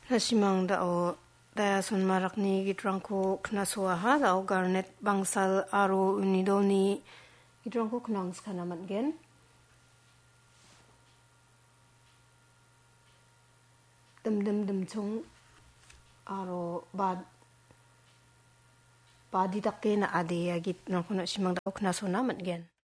Nasimang dao daya son marak ni gitrangko knaswaha dao garnet bangsal aro unido ni gitrangko knang skanamat gen. Dem chung aro badi takke na ade ya gitrangko nasimang dao knasona mat gen.